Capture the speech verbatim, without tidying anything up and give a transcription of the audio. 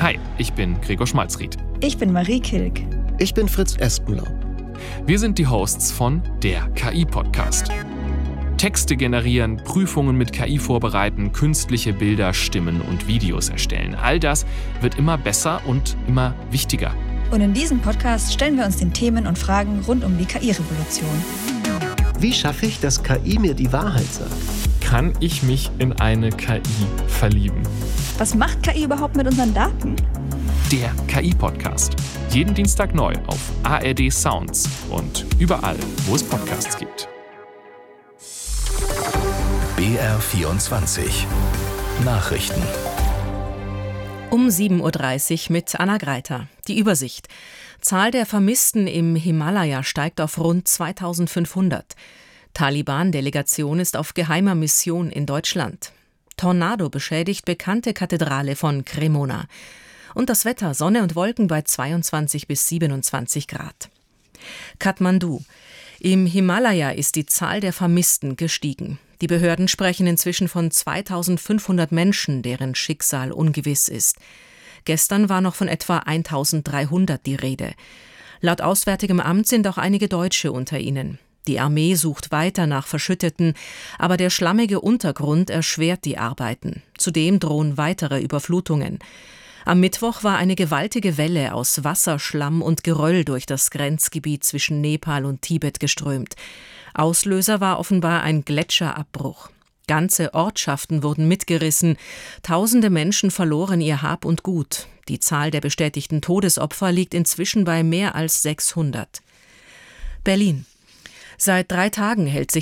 Hi, ich bin Gregor Schmalzried. Ich bin Marie Kilk. Ich bin Fritz Espenlaub. Wir sind die Hosts von der K I-Podcast. Texte generieren, Prüfungen mit K I vorbereiten, künstliche Bilder, Stimmen und Videos erstellen. All das wird immer besser und immer wichtiger. Und in diesem Podcast stellen wir uns den Themen und Fragen rund um die K I-Revolution. Wie schaffe ich, dass K I mir die Wahrheit sagt? Kann ich mich in eine K I verlieben? Was macht K I überhaupt mit unseren Daten? Der K I-Podcast. Jeden Dienstag neu auf A R D Sounds und überall, wo es Podcasts gibt. B R vierundzwanzig Nachrichten. Um sieben Uhr dreißig mit Anna Greiter. Die Übersicht. Zahl der Vermissten im Himalaya steigt auf rund zweitausendfünfhundert. Taliban-Delegation ist auf geheimer Mission in Deutschland. Tornado beschädigt bekannte Kathedrale von Cremona. Und das Wetter, Sonne und Wolken bei zweiundzwanzig bis siebenundzwanzig Grad. Kathmandu. Im Himalaya ist die Zahl der Vermissten gestiegen. Die Behörden sprechen inzwischen von zweitausendfünfhundert Menschen, deren Schicksal ungewiss ist. Gestern war noch von etwa eintausenddreihundert die Rede. Laut Auswärtigem Amt sind auch einige Deutsche unter ihnen. Die Armee sucht weiter nach Verschütteten, aber der schlammige Untergrund erschwert die Arbeiten. Zudem drohen weitere Überflutungen. Am Mittwoch war eine gewaltige Welle aus Wasser, Schlamm und Geröll durch das Grenzgebiet zwischen Nepal und Tibet geströmt. Auslöser war offenbar ein Gletscherabbruch. Ganze Ortschaften wurden mitgerissen, tausende Menschen verloren ihr Hab und Gut. Die Zahl der bestätigten Todesopfer liegt inzwischen bei mehr als sechshundert. Berlin. Seit drei Tagen hält sich